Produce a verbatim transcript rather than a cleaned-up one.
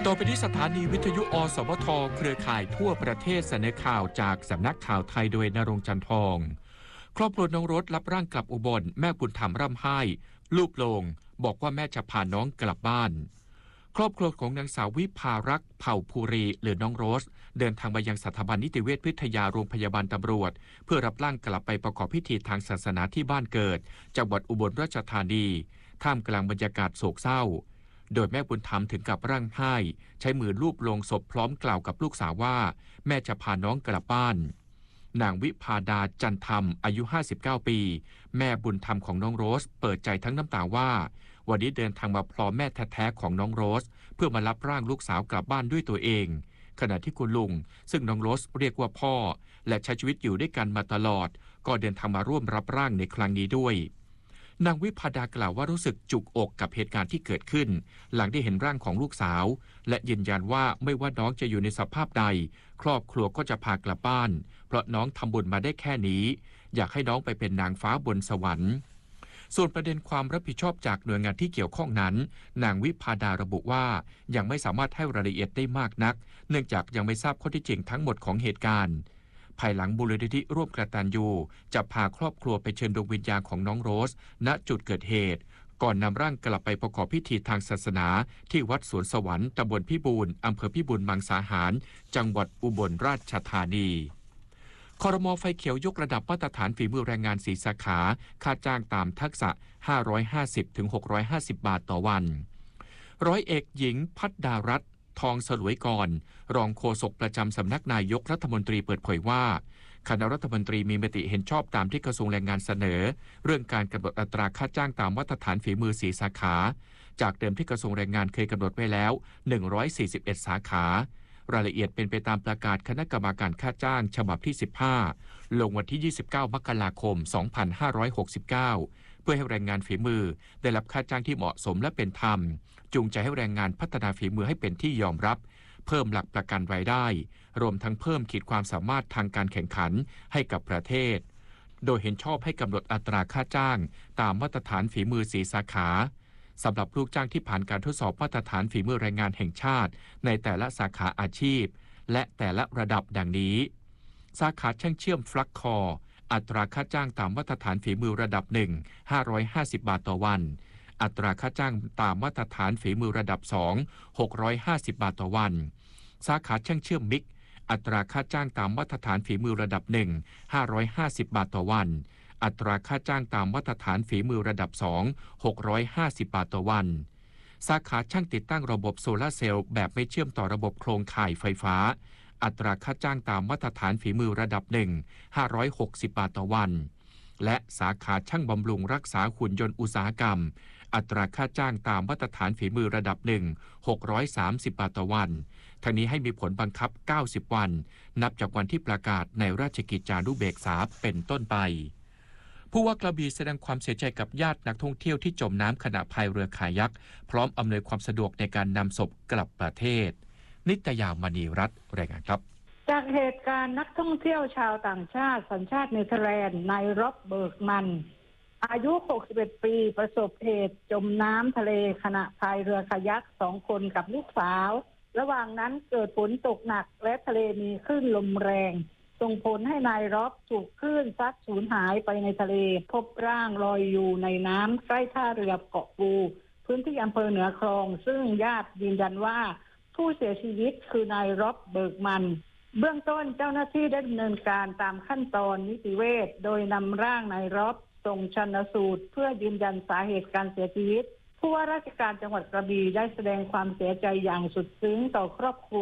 ต่อไปที่สถานีวิทยุอสมทเครือข่ายทั่วประเทศเสนอข่าวจากสำนักข่าวไทยโดยณรงค์ จันทองครอบครัวน้องรถรับร่างกลับอุบลแม่บุญธรรมร่ำไห้ลูบโลงบอกว่าแม่จะพาน้องกลับบ้านครอบครัวของนางสาววิภารักษ์เผ่าภูรีหรือน้องโรสเดินทางมายังสถาบันนิติเวชวิทยาโรงพยาบาลตำรวจเพื่อรับร่างกลับไปประกอบพิธีทางศาสนาที่บ้านเกิดจังหวัดอุบลราชธานีท่ามกลางบรรยากาศโศกเศร้าโดยแม่บุญธรรมถึงกับร่างไห้ใช้มือลูบลงศพพร้อมกล่าวกับลูกสาวว่าแม่จะพาน้องกลับบ้านนางวิภาดาจันธรรมอายุห้าสิบเก้าปีแม่บุญธรรมของน้องโรสเปิดใจทั้งน้ำตาว่าวันนี้เดินทางมาพร้อมแม่แท้ๆของน้องโรสเพื่อมารับร่างลูกสาวกลับบ้านด้วยตัวเองขณะที่คุณลุงซึ่งน้องโรสเรียกว่าพ่อและใช้ชีวิตอยู่ด้วยกันมาตลอดก็เดินทางมาร่วมรับร่างในครั้งนี้ด้วยนางวิภาดากล่าวว่ารู้สึกจุกอกกับเหตุการณ์ที่เกิดขึ้นหลังได้เห็นร่างของลูกสาวและยืนยันว่าไม่ว่าน้องจะอยู่ในสภาพใดครอบครัวก็จะพากลับบ้านเพราะน้องทำบุญมาได้แค่นี้อยากให้น้องไปเป็นนางฟ้าบนสวรรค์ส่วนประเด็นความรับผิดชอบจากหน่วยงานที่เกี่ยวข้องนั้นนางวิภาดาระบุว่ายังไม่สามารถให้รายละเอียดได้มากนักเนื่องจากยังไม่ทราบข้อเท็จจริงทั้งหมดของเหตุการณ์ภายหลังมูลนิธิร่วมกตัญญูจะพาครอบครัวไปเชิญดวงวิญญาณของน้องโรสณจุดเกิดเหตุก่อนนำร่างกลับไปประกอบพิธีทางศาสนาที่วัดสวนสวรรค์ตำบลพิบูลอำเภอพิบูลมังสาหารจังหวัดอุบลราชธานีครม.ไฟเขียวยกระดับมาตรฐานฝีมือแรงงานสี่สาขาค่าจ้างตามทักษะ ห้าร้อยห้าสิบถึงหกร้อยห้าสิบ บาทต่อวันร้อยเอกหญิงพัฒดารัตน์ทองสลวยกรรองโฆษกประจำสำนักนายกรัฐมนตรีเปิดเผยว่าคณะรัฐมนตรีมีมติเห็นชอบตามที่กระทรวงแรงงานเสนอเรื่องการกำหนดอัตราค่าจ้างตามมาตรฐานฝีมือสี่สาขาจากเดิมที่กระทรวงแรงงานเคยกำหนดไว้แล้วหนึ่งร้อยสี่สิบเอ็ดสาขารายละเอียดเป็นไปตามประกาศคณะกรรมการค่าจ้างฉบับที่สิบห้าลงวันที่ยี่สิบเก้ามกราคมสองพันห้าร้อยหกสิบเก้าเพื่อให้แรงงานฝีมือได้รับค่าจ้างที่เหมาะสมและเป็นธรรมจูงใจให้แรงงานพัฒนาฝีมือให้เป็นที่ยอมรับเพิ่มหลักประกันรายได้รวมทั้งเพิ่มขีดความสามารถทางการแข่งขันให้กับประเทศโดยเห็นชอบให้กำหนดอัตราค่าจ้างตามมาตรฐานฝีมือสี่สาขาสำหรับลูกจ้างที่ผ่านการทดสอบมาตรฐานฝีมือแรงงานแห่งชาติในแต่ละสาขาอาชีพและแต่ละระดับดังนี้สาขาช่างเชื่อมฟลักคออัตราค่าจ้างตามมาตรฐานฝีมือระดับหนึ่ง ห้าร้อยห้าสิบบาทต่อวันอัตราค่าจ้างตามมาตรฐานฝีมือระดับสอง หกร้อยห้าสิบบาทต่อวันสาขาช่างเชื่อมมิกอัตราค่าจ้างตามมาตรฐานฝีมือระดับหนึ่ง ห้าร้อยห้าสิบบาทต่อวันอัตราค่าจ้างตามมาตรฐานฝีมือระดับสอง หกร้อยห้าสิบบาทต่อวันสาขาช่างติดตั้งระบบโซลาร์เซลล์แบบไม่เชื่อมต่อระบบโครงข่ายไฟฟ้าอัตราค่าจ้างตามมาตรฐานฝีมือระดับหนึ่ง ห้าร้อยหกสิบบาทต่อวันและสาขาช่างบำรุงรักษาหุ่นยนต์อุตสาหกรรมอัตราค่าจ้างตามมาตรฐานฝีมือระดับหนึ่ง หกร้อยสามสิบบาทต่อวันทั้งนี้ให้มีผลบังคับเก้าสิบวันนับจากวันที่ประกาศในราชกิจจานุเบกษาเป็นต้นไปผู้ว่ากระบี่แสดงความเสียใจกับญาตินักท่องเที่ยวที่จมน้ำขณะพายเรือคายัคพร้อมอำนวยความสะดวกในการนำศพกลับประเทศนิตยามณีรัตน์รายงานครับจากเหตุการณ์นักท่องเที่ยวชาวต่างชาติสัญชาติเนเธอร์แลนด์นายร็อบเบิร์กมันอายุหกสิบเอ็ดปีประสบเหตุจมน้ำทะเลขณะพายเรือคายัคสองคนกับลูกสาวระหว่างนั้นเกิดฝนตกหนักและทะเลมีคลื่นลมแรงส่งผลให้นายร็อบถูกคลื่นซัดสูญหายไปในทะเลพบร่างลอยอยู่ในน้ำใกล้ท่าเรือเกาะปูพื้นที่อำเภอเหนือคลองซึ่งญาติยืนยันว่าผู้เสียชีวิตคือนายร็อบเบิร์กมันเบื้องต้นเจ้าหน้าที่ได้ดำเนินการตามขั้นตอนนิติเวชโดยนำร่างนายร็อบส่งชันสูตรเพื่อยืนยันสาเหตุการเสียชีวิตผู้ว่าราชการจังหวัดกระบี่ได้แสดงความเสียใจอย่างสุดซึ้งต่อครอบครัว